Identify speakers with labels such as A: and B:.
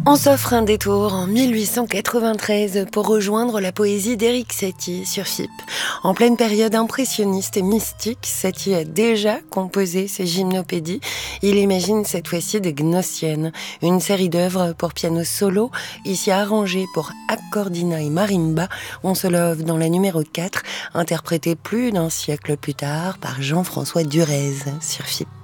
A: On s'offre un détour en 1893 pour rejoindre la poésie d'Éric Satie sur FIP. En pleine période impressionniste et mystique, Satie a déjà composé ses gymnopédies. Il imagine cette fois-ci des Gnossiennes, une série d'œuvres pour piano solo, ici arrangées pour accordina et marimba. On se love dans la numéro 4, interprétée plus d'un siècle plus tard par Jean-François Durez sur FIP.